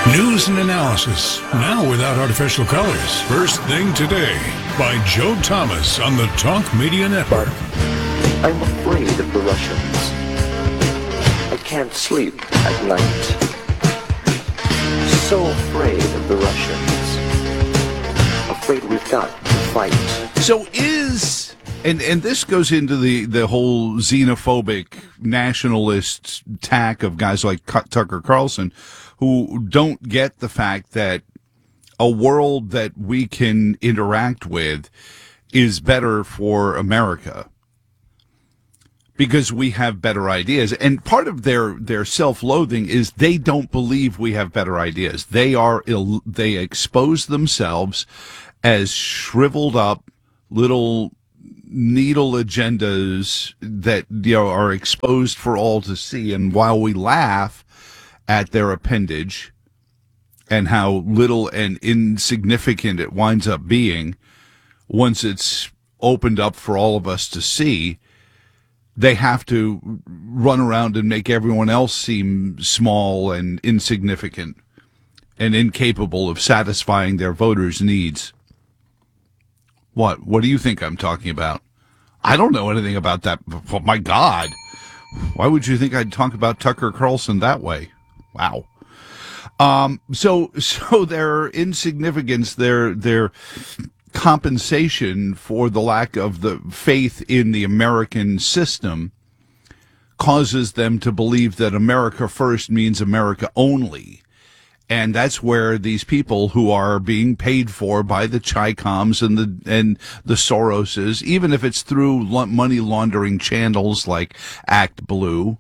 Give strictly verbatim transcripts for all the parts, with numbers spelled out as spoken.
News and analysis, now without artificial colors. First Thing Today by Joe Thomas on the Talk Media Network. I'm afraid of the Russians. I can't sleep at night. So afraid of the Russians. Afraid we've got to fight. So is, and, and this goes into the, the whole xenophobic nationalist tack of guys like Tucker Carlson, who don't get the fact that a world that we can interact with is better for America because we have better ideas. And part of their, their self-loathing is they don't believe we have better ideas. They are ill, they expose themselves as shriveled up little needle agendas that, you know, are exposed for all to see. And while we laugh at their appendage and how little and insignificant it winds up being once it's opened up for all of us to see, they have to run around and make everyone else seem small and insignificant and incapable of satisfying their voters' needs. What? What do you think I'm talking about? I don't know anything about that. Oh, my God. Why would you think I'd talk about Tucker Carlson that way? Wow. Um, so, so their insignificance, their, their compensation for the lack of the faith in the American system causes them to believe that America first means America only. And that's where these people who are being paid for by the Chicoms and the, and the Soroses, even if it's through money laundering channels like Act Blue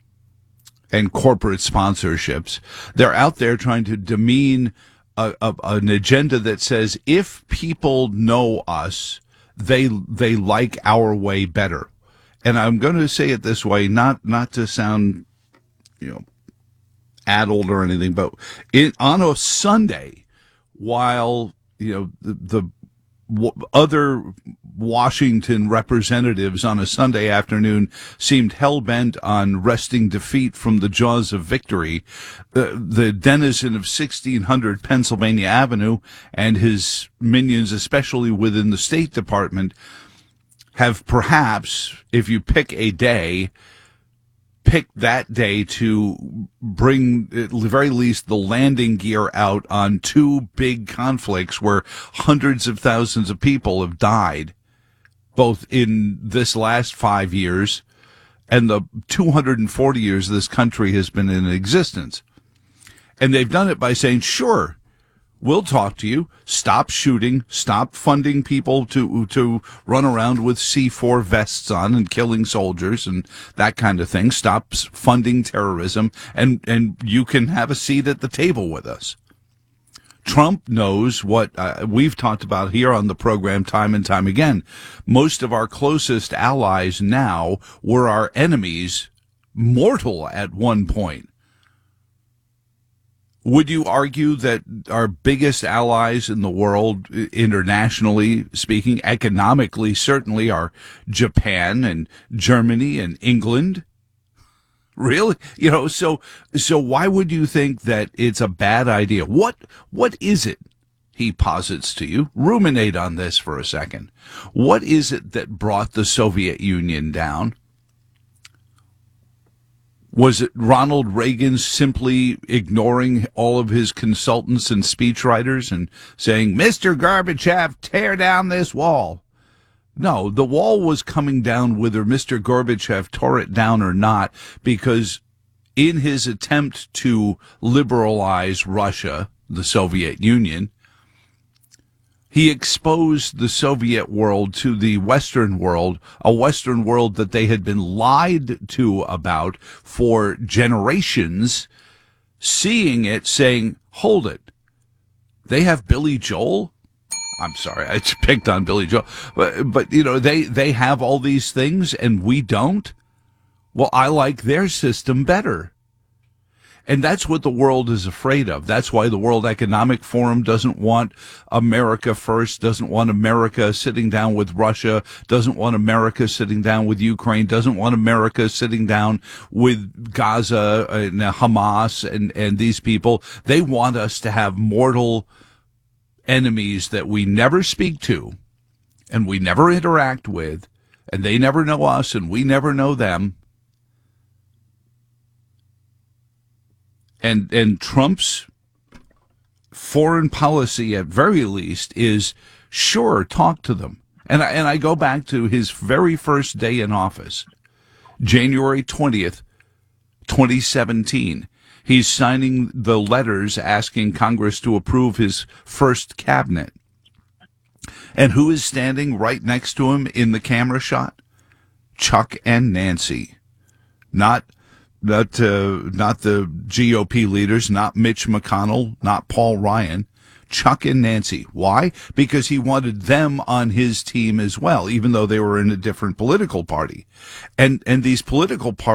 and corporate sponsorships, they're out there trying to demean a, a, an agenda that says if people know us, they they like our way better. And I'm going to say it this way, not not to sound, you know, addled or anything, but in, on a Sunday, while you know the, the w- other Washington representatives on a Sunday afternoon seemed hell-bent on wresting defeat from the jaws of victory, the, the denizen of sixteen hundred Pennsylvania Avenue and his minions, especially within the State Department, have perhaps, if you pick a day, picked that day to bring, at the very least, the landing gear out on two big conflicts where hundreds of thousands of people have died, both in this last five years and the two hundred forty years this country has been in existence. And they've done it by saying, sure, we'll talk to you. Stop shooting. Stop funding people to to run around with C four vests on and killing soldiers and that kind of thing. Stop funding terrorism, and, and you can have a seat at the table with us. Trump knows what uh, we've talked about here on the program time and time again. Most of our closest allies now were our enemies, mortal at one point. Would you argue that our biggest allies in the world, internationally speaking, economically, certainly are Japan and Germany and England? Really? You know, so so why would you think that it's a bad idea? What what is it, he posits to you? Ruminate on this for a second. What is it that brought the Soviet Union down? Was it Ronald Reagan simply ignoring all of his consultants and speechwriters and saying, Mister Gorbachev, tear down this wall? No, the wall was coming down whether Mister Gorbachev tore it down or not, because in his attempt to liberalize Russia, the Soviet Union, he exposed the Soviet world to the Western world, a Western world that they had been lied to about for generations, seeing it, saying, hold it, they have Billy Joel? I'm sorry, I picked on Billy Joel. But, but, you know, they, they have all these things and we don't? Well, I like their system better. And that's what the world is afraid of. That's why the World Economic Forum doesn't want America first, doesn't want America sitting down with Russia, doesn't want America sitting down with Ukraine, doesn't want America sitting down with Gaza and Hamas and, and these people. They want us to have mortal enemies that we never speak to and we never interact with, and they never know us and we never know them. And and Trump's foreign policy, at very least, is sure, talk to them. And I, and I go back to his very first day in office, January twentieth, twenty seventeen. He's signing the letters asking Congress to approve his first cabinet. And who is standing right next to him in the camera shot? Chuck and Nancy. Not Not, uh, not the G O P leaders, not Mitch McConnell, not Paul Ryan, Chuck and Nancy. Why? Because he wanted them on his team as well, even though they were in a different political party. And, and these political parties